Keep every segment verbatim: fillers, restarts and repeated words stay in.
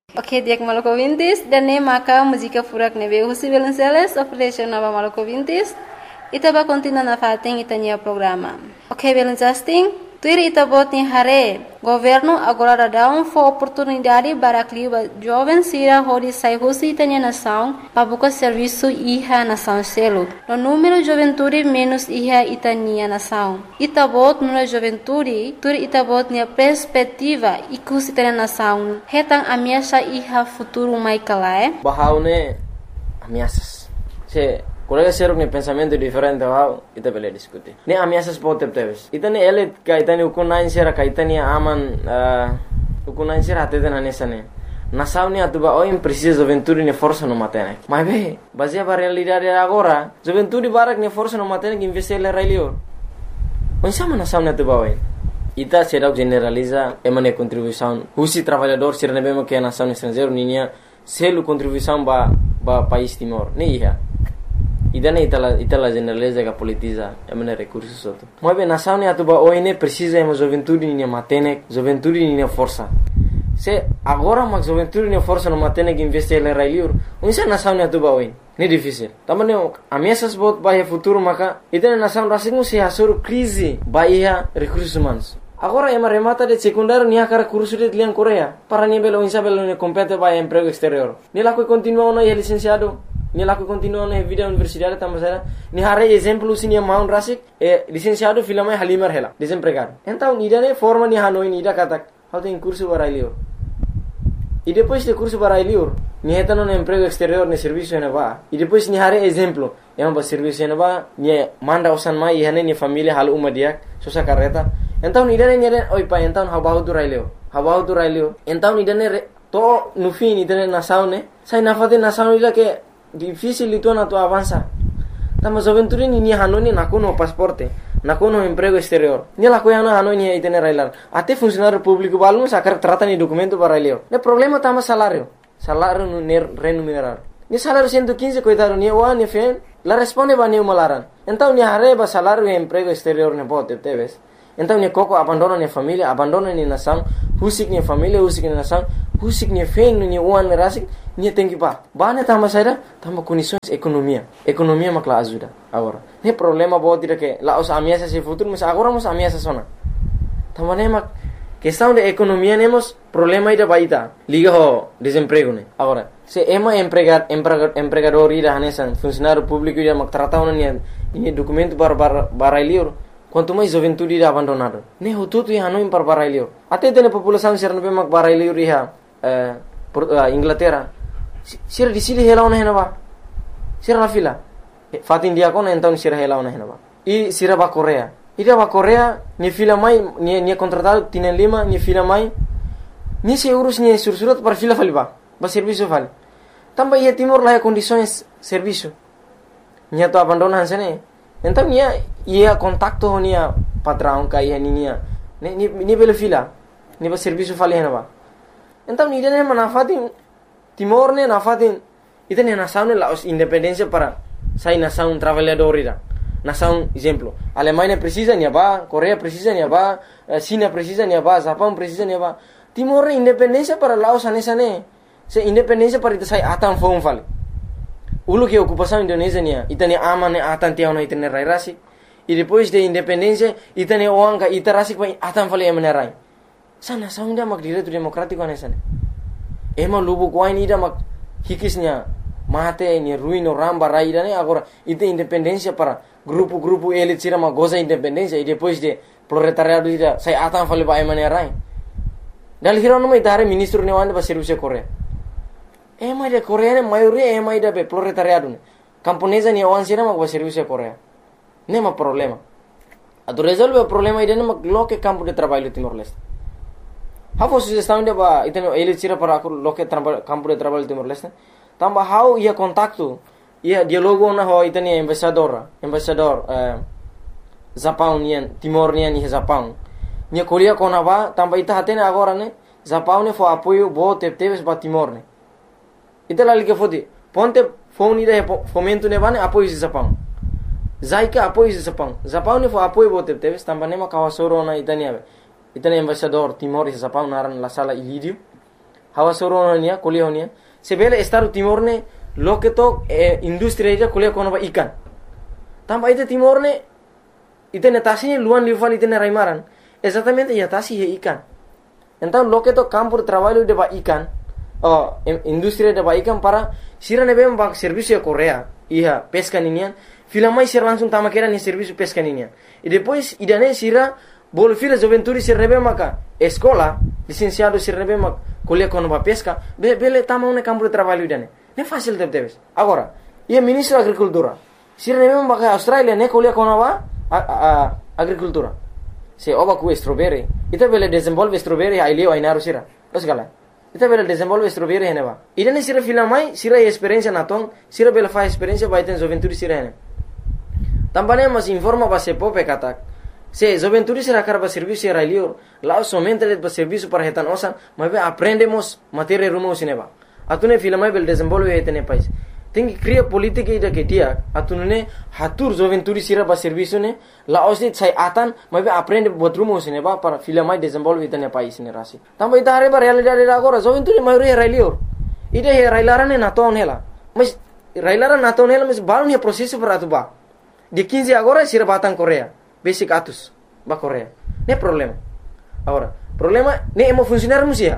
Ok, dia Maluku Vintis dan ne maka música furak nebe Husi Belenceles operation nova Maluku Vintis. Ita ba continua na fating itanya programa. Ok, Belencasting, tuir ita bot ni hare. Governo agora dá um for oportunidade para clima jovem sira hori sai Husi itanya nação para buscar serviço iha nação selo. No número juventude menos iha itanya nação. Ita bot no juventude, tuir ita bot ni perspectiva ikus itanya nação. Hetang ameaça iha futuro mai kalae. Bahaune ameaças. Se colega ser um pensamento diferente ao ita bele discutir. Ne ameaças pode ter. Ita ne ele kaitani ukunain sera kaitani aman ukunain sera até na nessa ne. Nação ne atuba oi precisa juventude ne força no matene. Mas be, baseia para realidade agora, juventude barak ne força no matene que investir le railio. Onde sama nação ne atuba oi. Ita será generaliza emane contribuição. Husi trabalhador ser ne bemo que a nação estrangeiro ninha selo contribuição ba ba país Timor. Ne ia. Idane itala itala generaliza que politiza emane recursos outro. Mas bem nação ne atuba oi ne precisa emo juventude ninha matene, juventude ninha força. Se agora mas juventude ninha força no matene que investir le railio. Onde sa nação ne atuba oi. Ne difícil. Também ameaças bot bahia futuro maka idane nação rasingu se hasur crise bahia recursos humanos. Agora ema remata de secundário nia cara curso de lian Coreia. Para nia belo insa belo ne compete bahia emprego exterior. Ni lá que continua no licenciado. Ni lá que continua na vida universidade também. Ni hare exemplo se nia maun rasik e licenciado filama halimar hela desempregado. Então idane forma ni hanoi ni da kata. How tem curso para ilio. E depois de curso para ilio, ni heta no emprego exterior ne serviço ena ba. E depois ni hare exemplo, ema ba serviço ena ba, ni manda usan mai e hane ni família hal uma dia, sosa carreta. Então ni dane ni dane oi pa então habahu tu railio. Habahu tu railio. Então ni dane to no fim ni dane nação ne. Sai na fate nação ila que difícil itu na tu avança. Tama juventude ni ni hanoni na kono pasporte. Na kono emprego exterior. Ni la coiana hanoi ni itene railar. Até funcionário público balum sacar trata ni documento para railio. Ne problema tama salário. Salário no remunerar. Ni salário cento e quinze coitado ni o ni fen. La responde ba ni malaran. Então ni areba salário e emprego exterior ne bote teves. Então ni coco abandona ni família, abandona ni nação, husik ni família, husik ni nação, husik ni fen ni uan rasik ni tem que ba. Ba ne tama saída, tama condições economia. Economia makla ajuda agora. Ne problema bote dire que la os ameaças e futuro, mas agora mos ameaças sona. Tama ne mak questão de economia nemos problema ida baita. Liga ho desemprego ne. Agora, se ema empregar empregador ida hanesan funcionário público ida mak trata ona ni ni documento para para ilio. Quanto mais juventude ida abandonado. Ne ho tudo ia hanoi para para ilio. Até tem população ser no mak para ilio ria eh Inglaterra. Sira di sili hela ona hena ba. Sira la fila. Fatin dia kona então sira hela ona hena ba. E sira ba Coreia. Ida ba Coreia ni fila mai ni ni contratado tienen lima ni fila mai. Ni se urus ni sursurat para fila faliba. Ba serviço vale. Também ia Timor lá condições serviço. Ni to abandonan sene. Então ni ia contacto ni patrão kai ni ni ni ni bela fila. Ni ba serviço fali hena ba. Então ni dene manafatin Timor ne nafatin itene nação ne la independência para sai nação trabalhador ira. Nação exemplo. Alemanha precisa ni ba, Coreia precisa ni ba, China precisa ni ba, Japão precisa ni ba. Timor ne independência para Laos anesa ne. Se independência para ita sai atan fom fale. Ulu que ocupação Indonésia ni itane aman ne atan tiao na itane rai rasi. E depois de independência itane oanga ita rasi pa atan fale emane rai. Sa nação ida mak direito democrático anesa ne. Ema lubu kuai ni ida mak hikisnya mate ni ruino ramba rai ida ne agora ita independência para grupo-grupo elit sira ma goza independência e depois de proletariado ida sai atan fale ba emane rai. Dal hiro no mai tare ministro ne wanda ba serviço Coreia. E mai de Coreia ne maioria e mai da be proletariado ne. Camponesa ni wan sira ma ba serviço Coreia. Ne ma problema. Ado resolve o problema ida ne ma loke campo de trabalho Timor Leste. Hafo sugestão de ba iteno elit sira para loke campo de trabalho Timor Leste. Tamba how ia contacto ia dialogo na ho itani embaixador, embaixador eh Japão nian Timor nian ni Japão. Nia Coreia kona ba tamba ita hatene agora ne Japão ne fo apoio bo teves ba Timor ne. Ita lali que fodi ponte fone ida fomento ne bane apoio de Japão. Zaika apoio de Japão. Japão ne fo apoio bo teves tamba ne ma kawasoro na itani ave. Itani embaixador Timor e Japão naran la sala ilidio. hawa soro nia kuliah nia sebele Estado Timor ne loke to eh, industri ida kuliah kono ba ikan tamba ite Timor ne ite netasi luan liufal ite raimaran exatamente ya tasi he ikan então loke to campo de trabalho de ba ikan oh industri de ba ikan para sira ne bem ba serviço de Coreia ia pesca ninian fila mais ser langsung tama kera ni serviço pesca ninian e depois idane sira bol fila juventude sir nebe maka escola licenciado sir nebe mak kuliah kono ba pesca be bele tama ne campo de trabalho idane ne fácil de debes agora ia ministro da agricultura sir nebe maka Australia ne kuliah kono ba a, a, agricultura se oba ku strawberry ita bele desenvolve strawberry ai leo ai naru sira los gala ita bele desenvolve strawberry hene ba idane sira fila mai sira experiência na ton sira bele fa experiência ba iten juventude sira hene tambane mas informa ba se pope katak se juventude será cara para serviço era lior lá somente para serviço para retan osan mas aprendemos matéria rumo sineba atune fila mai bel desenvolve etene país tem que criar política ida que dia atune hatur juventude será para serviço ne lá osit sai atan mas aprende buat rumo sineba para fila mai desenvolve etene país ne rasi também ita areba realidade agora juventude mai era lior ida he railarane na ton hela mas railaran na ton hela mas balun he processo para atuba de quinze agora será batang Coreia basic atus ba Coreia ne problema agora problema ne emo funcionar musia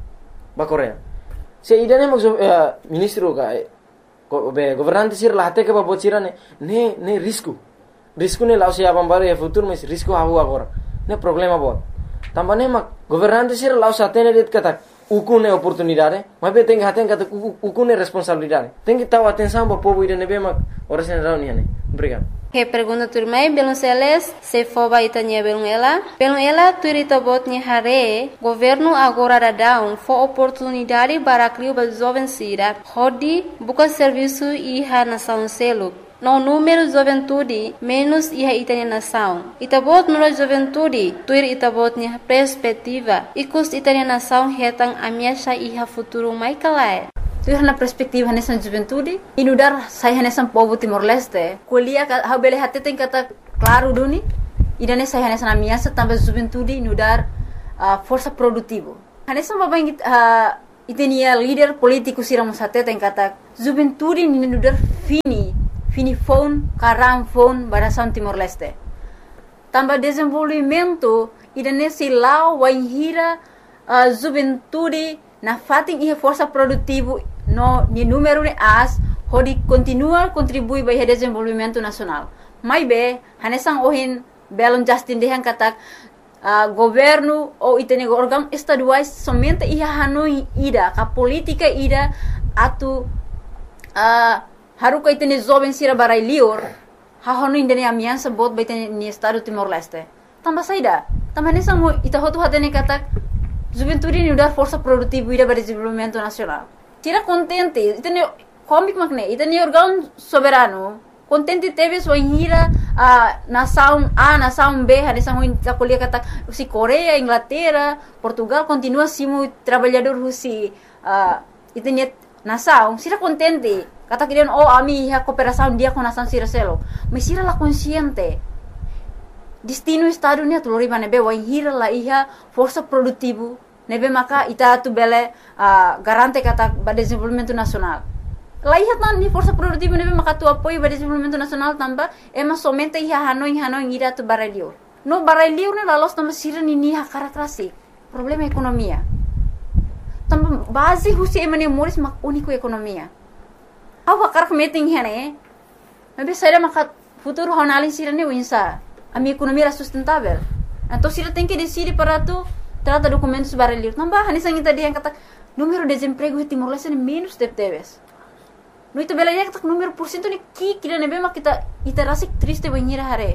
ba Coreia se idane mo uh, ministro ka go, be governante sir la hate ka ba bocira ne ne ne risco risco ne lao se abam bare e futuro mas risco hawo agora ne problema bo tambane ma governante sir lao sa tene det kata ukune oportunidade mas be tem haten kata ukune responsabilidade tem que taw atenção ba povo idane be ma ora sen rauni ne obrigado. Que pergunta turmai belum seles se foba itanya belum ela belum ela turita botnya hare governo agora da down for oportunidade para criar ba jovem sira hodi buka serviço iha nação selo no número juventude menos iha itanya nação itabot no juventude tuir itabotnya perspectiva ikus itanya nação hetang amiasha iha futuro mai kalai tu na perspektiva nessa juventude inudar saya nessa povo Timor Leste kuliah ha bele hatte tem kata claro duni idane saya nessa na minha também juventude inudar uh, força produtivo nessa babang uh, itenia líder político siramos hatte tem kata juventude inudar fini fini phone karam phone barasan Timor Leste também desenvolvimento idane silau waihira uh, juventude na fating iha força produtivo no ni número de as hodi continua contribui para o desenvolvimento nacional mai be hanesang ohin belon Justin dehan katak uh, governo ou itene órgão estaduais somente iha hanoi ida ka política ida atu uh, haru ka itene jovem sira barai lior ha hono indene amiança bot ba itene ni estado Timor Leste tamba saida tamba hanesang mo ita hotu hatene katak juventude ni dar força produtiva ida para o desenvolvimento nacional tira contente itene comic magne itene órgão soberano contente teve sua hira a nação A nação B hanesang ho ta kuliah kata si Coreia Inglaterra Portugal continua simo trabalhador husi uh, itene nação sira contente kata kirian oh ami ha cooperação dia com nação sira selo mas sira la consciente destino estado ni atulori nebe wa hira la iha força produtivo nebe maka ita tu bele uh, garante kata ba desenvolvimento nacional la iha tan ni força produtivo nebe maka tu apoio ba desenvolvimento nacional tamba ema somente iha hanoi hanoi ira tu barelio no barelio ne la los tamba sira ni ni ha karakrasi problema ekonomia tamba base husi emane moris mak unico ekonomia awa karak meeting hene nebe saira maka futuro honalin sira ni winsa a minha economia era sustentável. Então, se ele tem que decidir para tu, trata documentos barulhos. Não vai, nessa gente dia kata número de desemprego em Timor Leste é menos de teves. No itu bela dia kata número por cento ni ki kira nebe mak kita ita rasik triste banhira hare.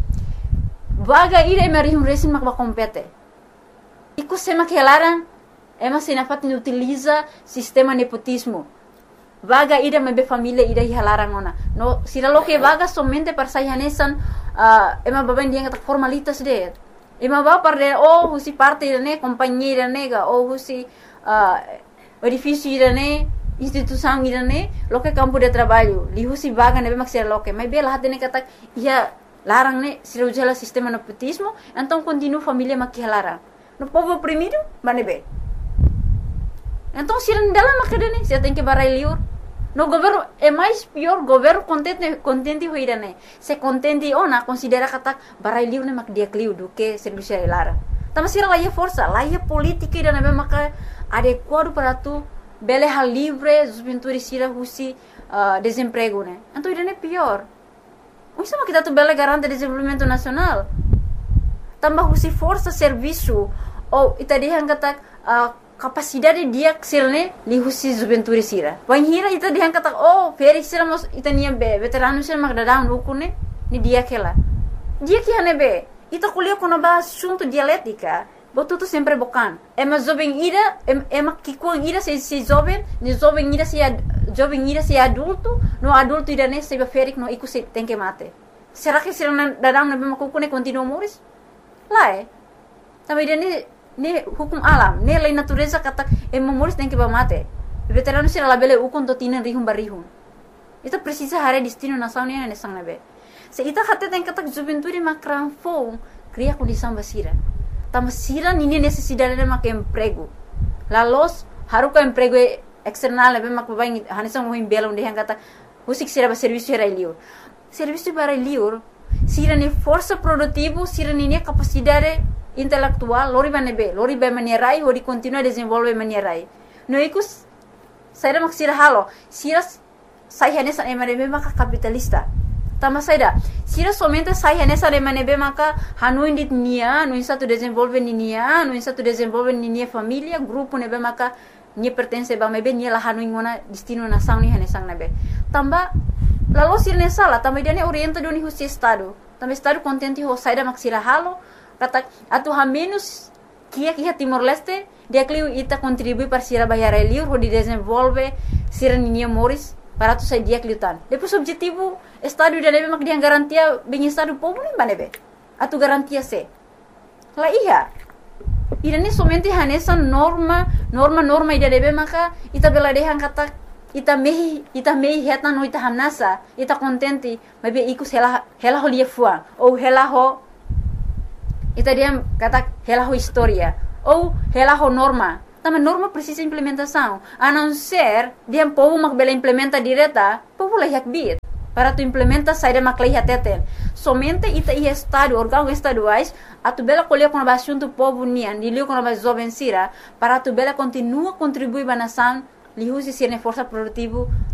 Vaga ira emari um resin mak ba compete. Iku sema que elaran ema sinafat ni utiliza sistema nepotismo. Vaga ida mebe família ida hihalarang ona. No, sila lo que vaga somente para sayanesan uh, ema baban dia kata formalitas de. Ema ba para oh husi parte ne companhia nega oh husi uh, edifício ne instituição ne lo que campo de trabalho li husi vaga nebe maksir lo que mebe lah ne kata ia larang ne sila ujala sistema nepotismo então continua família makihalarang. No povo oprimido manebe Então se não dela macadane você tem que barai liur no governo é mais pior governo contente contente hoira né se contente ona considera kata barai liur ne mak dia kliu do que serviço lara tama sira lá é força lá é política e na maka adequado para tu bele hal livre os pintores sira husi uh, desemprego né então isso é pior isso é kita tu bele garante desenvolvimento nacional tambah husi força serviço ou ita dihan kata uh, capacidade dia ksilne li husi juventude sira wan hira ita dihan kata oh feri sira mos ita nia be veterano sira mak dadam lukune ni dia kela dia que hane be ita kuliah kono ba assunto dialética botu tu sempre bokan ema jovem ira ema kikuang ira se se jovem ni jovem ira se jovem ira se adulto no adulto ira ne se be ferik no iku se tem que mate será que sira dadam na be makukune continua moris lá é também ne ne hukum alam ne lei natureza kata e memoris tem que ba mate veterano sira labele ukon to tinan rihum barihum ita precisa hare destino nação ne ne sang nabe se ita kata tem kata juventude makran fo cria condição basira tama sira nini necessidade de mak emprego la los haruka emprego external nabe mak baing hanisang mo imbela onde hang kata usik sira ba serviço era liur serviço para liur sira ne força produtivo sira nini capacidade intelectual lori banebe lori ba manierai hori continua desenvolve manierai no ikus saira mak sira halo sira sai hanesa emanebe maka capitalista tama saida sira somente sai hanesa emanebe maka hanu indit nia no insa tu desenvolve nia no insa tu desenvolve nia família grupo nebe maka ni pertence ba mebe ni la hanu ingona destino nação ni hanesang nebe tamba lalu sira ne sala tamba dane orienta doni husi estado tamba estado contente ho saida mak sira halo kata atu ha menos kia kia Timor Leste dia kliu ita contribui para sira bayar liur ho di desenvolve sira ninia moris para tu sai dia kliutan depois objetivo estado da nebe mak dia garantia bem estado povo nem banebe atu garantia se la iya ida ne somente hanesa norma norma norma ida nebe maka ita bela dehan kata ita mehi ita mehi heta no ita hamnasa ita contente mabe ikus hela hela ho lia fuang ou hela ho ita dia kata hela ho historia ou hela ho norma tama norma precisa implementação a não ser dia povo mak bela implementa direta povo la yak bit para tu implementa saída mak la teten somente ita i estado órgão estaduais a tu bela colher com a assunto povo nian dilio com a jovem sira para tu bela continua contribuir ba nação li husi sirne força produtivo